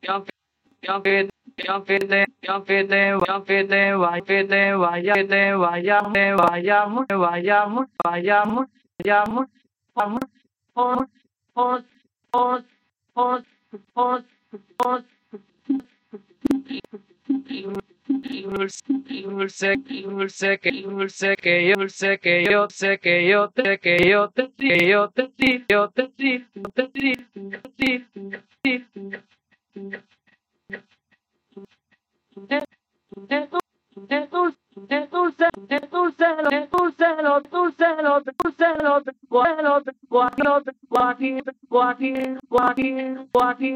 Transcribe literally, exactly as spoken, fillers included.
Yo que yo que te yo que te yo que te vaya que te vaya que te vayamos te vayamos te vayamos vayamos vayamos vamos os os os os os os dulce dulce que dulce que yo dulce que yo sé que yo te que yo te que yo te yo te yo te yo te de de dulce, de dulce, de dulce, de dulce, lo dulce, lo dulce, lo guaro, guaro, guaki, guaki, guaki, guaki,